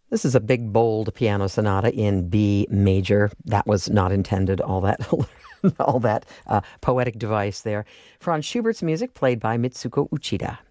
This is a big, bold piano sonata in B major. That was not intended, all that, all that poetic device there. Franz Schubert's music played by Mitsuko Uchida.